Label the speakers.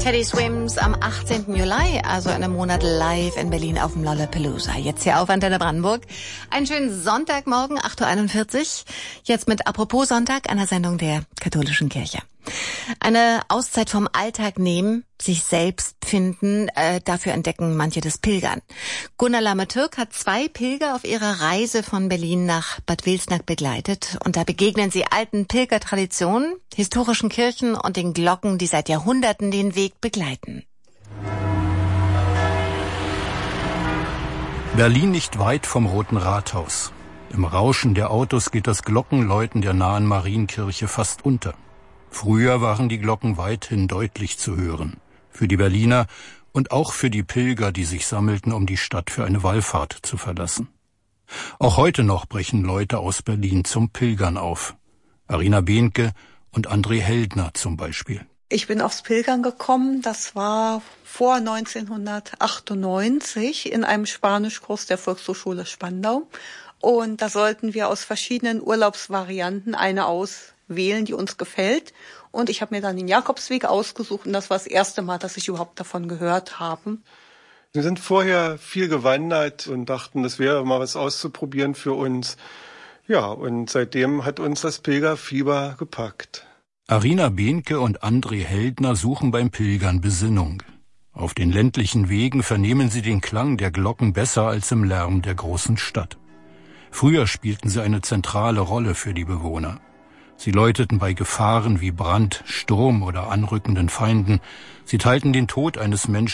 Speaker 1: Teddy Swims am 18. Juli, also in einem Monat live in Berlin auf dem Lollapalooza. Jetzt hier auf Antenne Brandenburg. Einen schönen Sonntagmorgen, 8.41 Uhr. Jetzt mit Apropos Sonntag, einer Sendung der Katholischen Kirche. Eine Auszeit vom Alltag nehmen, sich selbst finden, dafür entdecken manche das Pilgern. Gunnar Lamme-Türk hat 2 Pilger auf ihrer Reise von Berlin nach Bad Wilsnack begleitet. Und da begegnen sie alten Pilgertraditionen, historischen Kirchen und den Glocken, die seit Jahrhunderten den Weg begleiten.
Speaker 2: Berlin nicht weit vom Roten Rathaus. Im Rauschen der Autos geht das Glockenläuten der nahen Marienkirche fast unter. Früher waren die Glocken weithin deutlich zu hören. Für die Berliner und auch für die Pilger, die sich sammelten, um die Stadt für eine Wallfahrt zu verlassen. Auch heute noch brechen Leute aus Berlin zum Pilgern auf. Arina Behnke und André Heldner zum Beispiel.
Speaker 3: Ich bin aufs Pilgern gekommen, das war vor 1998 in einem Spanischkurs der Volkshochschule Spandau. Und da sollten wir aus verschiedenen Urlaubsvarianten eine auswählen, die uns gefällt. Und ich habe mir dann den Jakobsweg ausgesucht und das war das erste Mal, dass ich überhaupt davon gehört habe.
Speaker 4: Wir sind vorher viel gewandert und dachten, das wäre mal was auszuprobieren für uns. Ja, und seitdem hat uns das Pilgerfieber gepackt.
Speaker 2: Arina Behnke und André Heldner suchen beim Pilgern Besinnung. Auf den ländlichen Wegen vernehmen sie den Klang der Glocken besser als im Lärm der großen Stadt. Früher spielten sie eine zentrale Rolle für die Bewohner. Sie läuteten bei Gefahren wie Brand, Sturm oder anrückenden Feinden. Sie teilten den Tod eines Menschen